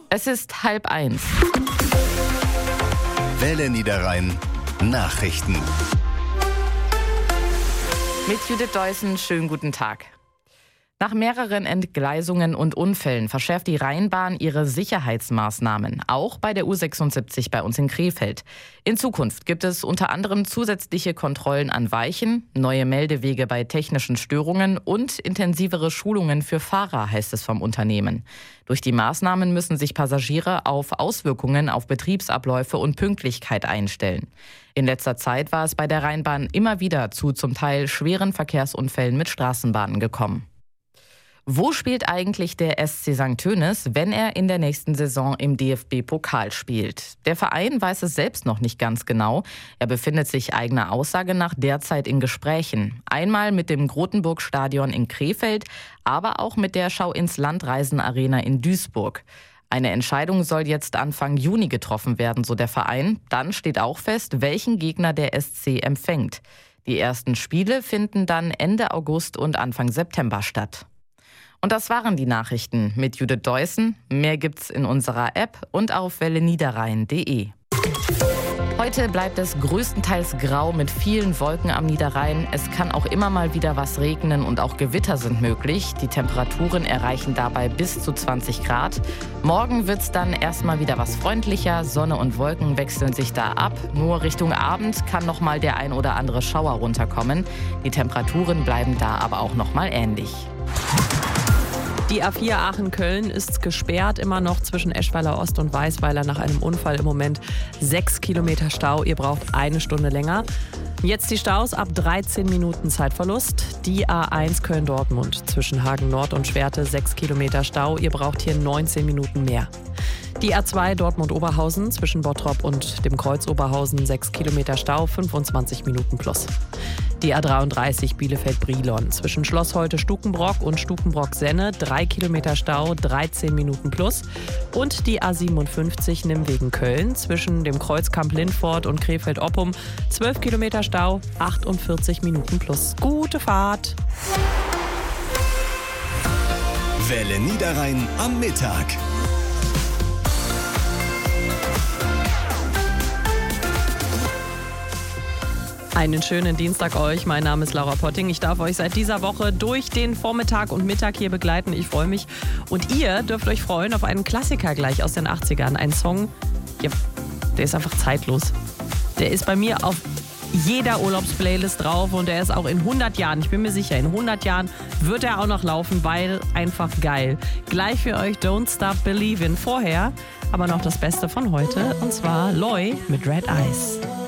Es ist 12:30. Welle Niederrhein Nachrichten. Mit Judith Deussen, schönen guten Tag. Nach mehreren Entgleisungen und Unfällen verschärft die Rheinbahn ihre Sicherheitsmaßnahmen, auch bei der U76 bei uns in Krefeld. In Zukunft gibt es unter anderem zusätzliche Kontrollen an Weichen, neue Meldewege bei technischen Störungen und intensivere Schulungen für Fahrer, heißt es vom Unternehmen. Durch die Maßnahmen müssen sich Passagiere auf Auswirkungen auf Betriebsabläufe und Pünktlichkeit einstellen. In letzter Zeit war es bei der Rheinbahn immer wieder zu zum Teil schweren Verkehrsunfällen mit Straßenbahnen gekommen. Wo spielt eigentlich der SC St. Tönis, wenn er in der nächsten Saison im DFB-Pokal spielt? Der Verein weiß es selbst noch nicht ganz genau. Er befindet sich eigener Aussage nach derzeit in Gesprächen. Einmal mit dem Grotenburg-Stadion in Krefeld, aber auch mit der Schau-ins-Land-Reisen-Arena in Duisburg. Eine Entscheidung soll jetzt Anfang Juni getroffen werden, so der Verein. Dann steht auch fest, welchen Gegner der SC empfängt. Die ersten Spiele finden dann Ende August und Anfang September statt. Und das waren die Nachrichten mit Judith Deussen. Mehr gibt's in unserer App und auf welleniederrhein.de. Heute bleibt es größtenteils grau mit vielen Wolken am Niederrhein. Es kann auch immer mal wieder was regnen und auch Gewitter sind möglich. Die Temperaturen erreichen dabei bis zu 20 Grad. Morgen wird's dann erstmal wieder was freundlicher. Sonne und Wolken wechseln sich da ab. Nur Richtung Abend kann noch mal der ein oder andere Schauer runterkommen. Die Temperaturen bleiben da aber auch noch mal ähnlich. Die A4 Aachen-Köln ist gesperrt, immer noch zwischen Eschweiler Ost und Weißweiler nach einem Unfall im Moment 6 Kilometer Stau. Ihr braucht eine Stunde länger. Jetzt die Staus ab 13 Minuten Zeitverlust. Die A1 Köln-Dortmund zwischen Hagen Nord und Schwerte 6 Kilometer Stau. Ihr braucht hier 19 Minuten mehr. Die A2 Dortmund-Oberhausen zwischen Bottrop und dem Kreuz Oberhausen 6 Kilometer Stau, 25 Minuten plus. Die A33 Bielefeld-Brilon zwischen Schloss Holte-Stukenbrock und Stukenbrock-Senne 3 Kilometer Stau, 13 Minuten plus. Und die A57 Nimwegen-Köln zwischen dem Kreuzkamp Lindfort und Krefeld-Oppum 12 Kilometer Stau, 48 Minuten plus. Gute Fahrt! Welle Niederrhein am Mittag. Einen schönen Dienstag euch. Mein Name ist Laura Potting. Ich darf euch seit dieser Woche durch den Vormittag und Mittag hier begleiten. Ich freue mich. Und ihr dürft euch freuen auf einen Klassiker gleich aus den 80ern. Ein Song, ja, der ist einfach zeitlos. Der ist bei mir auf jeder Urlaubsplaylist drauf und der ist auch in 100 Jahren, ich bin mir sicher, in 100 Jahren wird er auch noch laufen, weil einfach geil. Gleich für euch Don't Stop Believin'. Vorher aber noch das Beste von heute und zwar Loy mit Red Eyes.